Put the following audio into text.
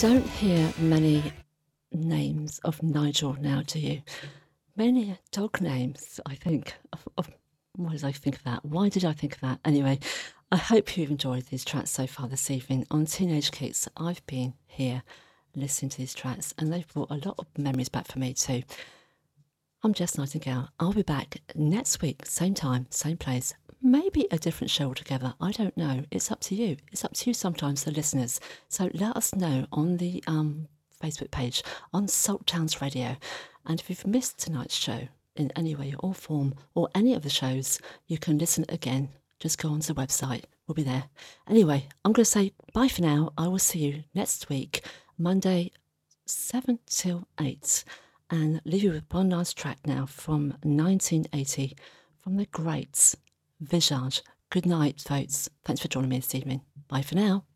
don't hear many names of Nigel now, do you? Many dog names, I think. Why did I think of that? Why did I think of that? Anyway, I hope you've enjoyed these tracks so far this evening. On Teenage Kicks, I've been here listening to these tracks, and they've brought a lot of memories back for me too. I'm Jess Nightingale. I'll be back next week, same time, same place. Maybe a different show altogether. I don't know. It's up to you. It's up to you sometimes, the listeners. So let us know on the Facebook page on Salt Towns Radio. And if you've missed tonight's show in any way or form, or any of the shows, you can listen again. Just go onto the website. We'll be there. Anyway, I'm going to say bye for now. I will see you next week, Monday, 7 till 8. And leave you with one last track now from 1980 from the great Visage. Good night, folks. Thanks for joining me this evening. Bye for now.